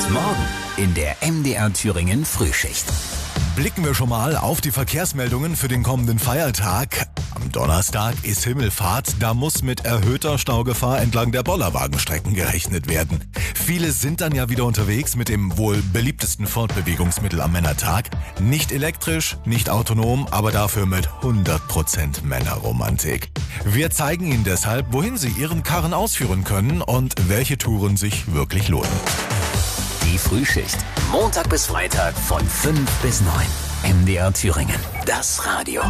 Morgen in der MDR Thüringen Frühschicht. Blicken wir schon mal auf die Verkehrsmeldungen für den kommenden Feiertag. Am Donnerstag ist Himmelfahrt, da muss mit erhöhter Staugefahr entlang der Bollerwagenstrecken gerechnet werden. Viele sind dann ja wieder unterwegs mit dem wohl beliebtesten Fortbewegungsmittel am Männertag. Nicht elektrisch, nicht autonom, aber dafür mit 100% Männerromantik. Wir zeigen Ihnen deshalb, wohin Sie Ihren Karren ausführen können und welche Touren sich wirklich lohnen. Die Frühschicht. Montag bis Freitag von 5 bis 9. MDR Thüringen. Das Radio.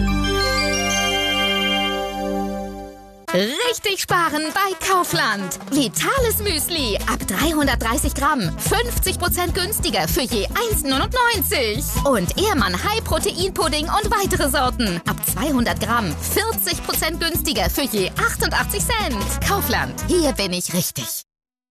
Richtig sparen bei Kaufland. Vitales Müsli ab 330 Gramm. 50% günstiger für je 1,99. Und Ehrmann High Protein Pudding und weitere Sorten. Ab 200 Gramm. 40% günstiger für je 88 Cent. Kaufland. Hier bin ich richtig.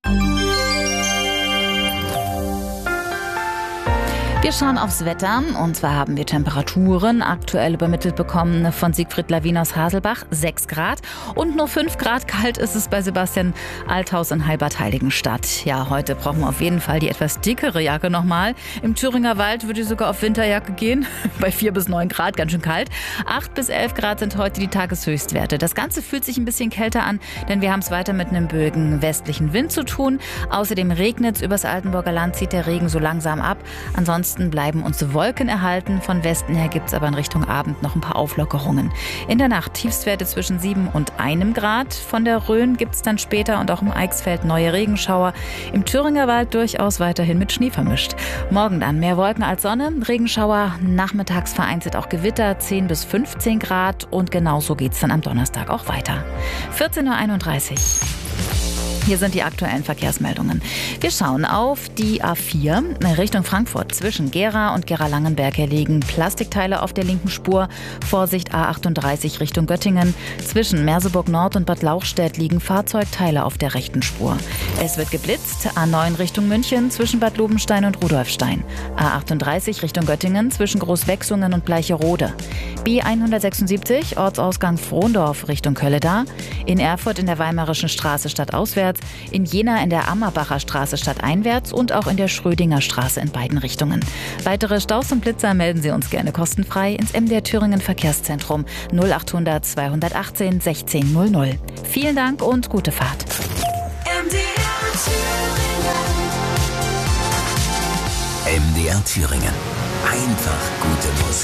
Wir schauen aufs Wetter und zwar haben wir Temperaturen aktuell übermittelt bekommen von Siegfried Lawin aus Haselbach, 6 Grad und nur 5 Grad kalt ist es bei Sebastian Althaus in Heilbad-Heiligenstadt. Ja, heute brauchen wir auf jeden Fall die etwas dickere Jacke nochmal. Im Thüringer Wald würde ich sogar auf Winterjacke gehen, bei 4 bis 9 Grad, ganz schön kalt. 8 bis 11 Grad sind heute die Tageshöchstwerte. Das Ganze fühlt sich ein bisschen kälter an, denn wir haben es weiter mit einem böigen westlichen Wind zu tun. Außerdem regnet es übers Altenburger Land, zieht der Regen so langsam ab. Ansonsten bleiben uns Wolken erhalten. Von Westen her gibt es aber in Richtung Abend noch ein paar Auflockerungen. In der Nacht Tiefstwerte zwischen 7 und 1 Grad. Von der Rhön gibt es dann später und auch im Eichsfeld neue Regenschauer. Im Thüringer Wald durchaus weiterhin mit Schnee vermischt. Morgen dann mehr Wolken als Sonne, Regenschauer, nachmittags vereinzelt auch Gewitter, 10 bis 15 Grad. Und genauso geht es dann am Donnerstag auch weiter. 14.31 Uhr. Hier sind die aktuellen Verkehrsmeldungen. Wir schauen auf die A4 Richtung Frankfurt. Zwischen Gera und Gera-Langenberg liegen Plastikteile auf der linken Spur. Vorsicht A38 Richtung Göttingen. Zwischen Merseburg Nord und Bad Lauchstädt liegen Fahrzeugteile auf der rechten Spur. Es wird geblitzt. A9 Richtung München zwischen Bad Lobenstein und Rudolfstein. A38 Richtung Göttingen zwischen Großwechsungen und Bleicherode. B176 Ortsausgang Frohndorf Richtung Kölleda. In Erfurt in der Weimarischen Straße stadtauswärts. In Jena in der Ammerbacher Straße stadteinwärts und auch in der Schrödinger Straße in beiden Richtungen. Weitere Staus und Blitzer melden Sie uns gerne kostenfrei ins MDR Thüringen Verkehrszentrum 0800 218 1600. Vielen Dank und gute Fahrt. MDR Thüringen. Einfach gute Musik.